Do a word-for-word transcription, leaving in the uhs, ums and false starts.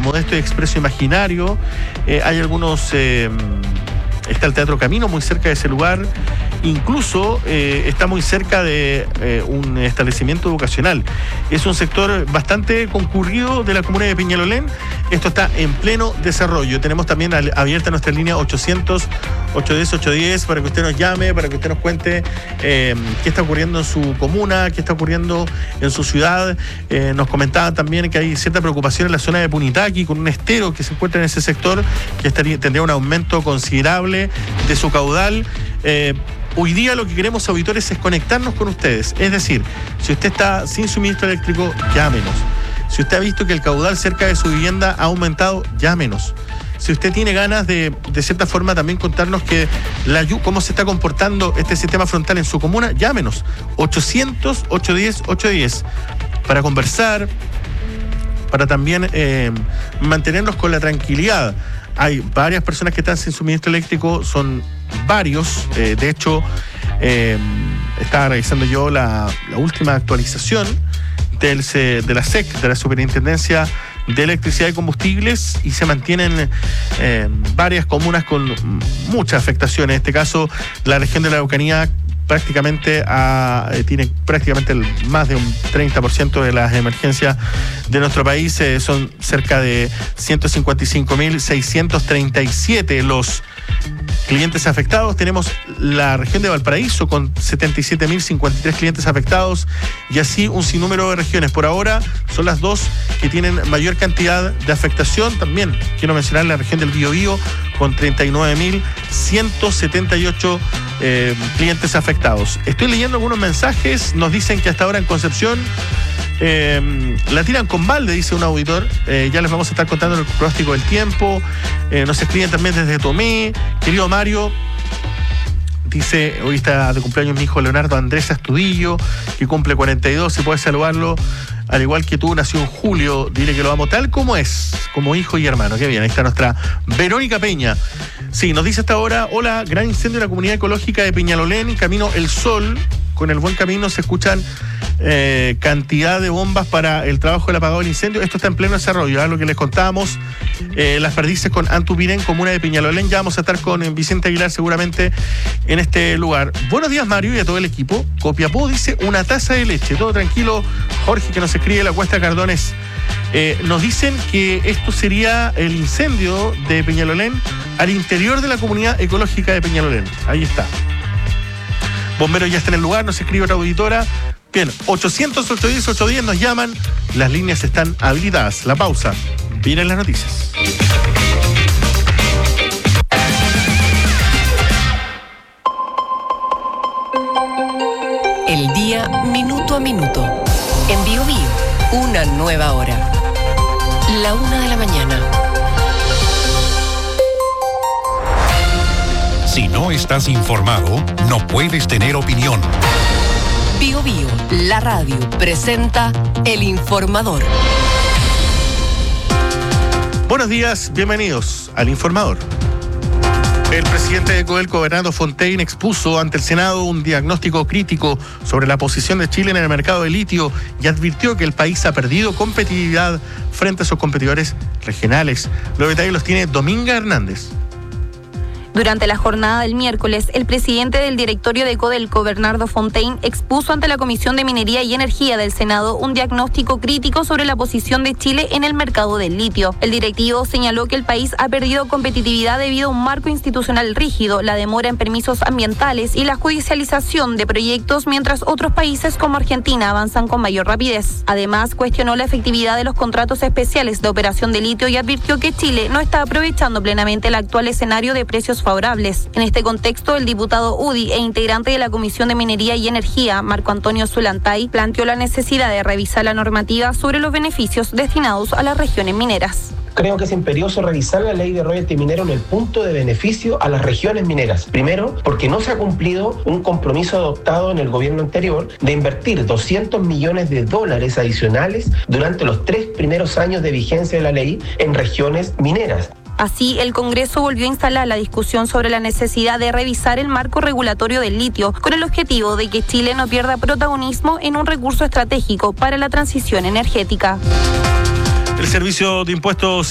Modesto y Expreso Imaginario. Eh, hay algunos... Eh, está el Teatro Camino muy cerca de ese lugar. Incluso eh, está muy cerca de eh, un establecimiento educacional. Es un sector bastante concurrido de la comuna de Peñalolén. Esto está en pleno desarrollo. Tenemos también abierta nuestra línea ochocientos, ochocientos diez, ochocientos diez para que usted nos llame, para que usted nos cuente eh, qué está ocurriendo en su comuna, qué está ocurriendo en su ciudad. Eh, nos comentaban también que hay cierta preocupación en la zona de Punitaqui con un estero que se encuentra en ese sector que estaría, tendría un aumento considerable de su caudal. Eh, Hoy día lo que queremos, auditores, es conectarnos con ustedes. Es decir, si usted está sin suministro eléctrico, llámenos. Si usted ha visto que el caudal cerca de su vivienda ha aumentado, llámenos. Si usted tiene ganas de, de cierta forma, también contarnos que la, cómo se está comportando este sistema frontal en su comuna, llámenos. ochocientos, ochocientos diez, ochocientos diez. Para conversar, para también eh, mantenernos con la tranquilidad. Hay varias personas que están sin suministro eléctrico, son varios. Eh, de hecho, eh, estaba revisando yo la, la última actualización del, de la S E C, de la Superintendencia de Electricidad y Combustibles, y se mantienen eh, varias comunas con mucha afectación. En este caso, la región de la Araucanía prácticamente a, eh, tiene prácticamente el, más de un treinta por ciento de las emergencias de nuestro país. Eh, son cerca de ciento cincuenta y cinco mil seiscientos treinta y siete los clientes afectados. Tenemos la región de Valparaíso con setenta y siete mil cincuenta y tres clientes afectados, y así un sinnúmero de regiones. Por ahora son las dos que tienen mayor cantidad de afectación. También quiero mencionar la región del Biobío con treinta y nueve mil ciento setenta y ocho eh, clientes afectados. Estoy leyendo algunos mensajes. Nos dicen que hasta ahora en Concepción Eh, la tiran con balde, dice un auditor. Eh, ya les vamos a estar contando el pronóstico del tiempo. Eh, nos escriben también desde Tomé. Querido Mario, dice, hoy está de cumpleaños mi hijo Leonardo Andrés Astudillo, que cumple cuarenta y dos. Si puedes saludarlo, al igual que tú, nació en julio. Dile que lo amo tal como es, como hijo y hermano. Qué bien, ahí está nuestra Verónica Peña. Sí, nos dice hasta ahora: hola, gran incendio en la comunidad ecológica de Peñalolén, camino El Sol. Con el buen camino se escuchan eh, cantidad de bombas para el trabajo del apagado del incendio. Esto está en pleno desarrollo, ¿eh? Lo que les contábamos, eh, las perdices con Antupirén, comuna de Peñalolén. Ya vamos a estar con Vicente Aguilar seguramente en este lugar. Buenos días, Mario, y a todo el equipo. Copiapó dice una taza de leche. Todo tranquilo. Jorge, que nos escribe la Cuesta Cardones. Eh, nos dicen que esto sería el incendio de Peñalolén al interior de la comunidad ecológica de Peñalolén. Ahí está. Bomberos ya está en el lugar, nos escribe otra auditora. Bien, ochocientos, ochocientos diez, ochocientos diez nos llaman. Las líneas están habilitadas. La pausa. Vienen las noticias. El día minuto a minuto. En Bio Bio, una nueva hora. La una de la mañana. Si no estás informado, no puedes tener opinión. Bio Bio, la radio, presenta El Informador. Buenos días, bienvenidos al Informador. El presidente de Codelco, Bernardo Fontaine, expuso ante el Senado un diagnóstico crítico sobre la posición de Chile en el mercado de litio y advirtió que el país ha perdido competitividad frente a sus competidores regionales. Los detalles los tiene Dominga Hernández. Durante la jornada del miércoles, el presidente del directorio de Codelco, Bernardo Fontaine, expuso ante la Comisión de Minería y Energía del Senado un diagnóstico crítico sobre la posición de Chile en el mercado del litio. El directivo señaló que el país ha perdido competitividad debido a un marco institucional rígido, la demora en permisos ambientales y la judicialización de proyectos, mientras otros países como Argentina avanzan con mayor rapidez. Además, cuestionó la efectividad de los contratos especiales de operación de litio y advirtió que Chile no está aprovechando plenamente el actual escenario de precios favorables. En este contexto, el diputado U D I e integrante de la Comisión de Minería y Energía, Marco Antonio Zulantay, planteó la necesidad de revisar la normativa sobre los beneficios destinados a las regiones mineras. Creo que es imperioso revisar la ley de royalty minero en el punto de beneficio a las regiones mineras. Primero, porque no se ha cumplido un compromiso adoptado en el gobierno anterior de invertir doscientos millones de dólares adicionales durante los tres primeros años de vigencia de la ley en regiones mineras. Así, el Congreso volvió a instalar la discusión sobre la necesidad de revisar el marco regulatorio del litio, con el objetivo de que Chile no pierda protagonismo en un recurso estratégico para la transición energética. El Servicio de Impuestos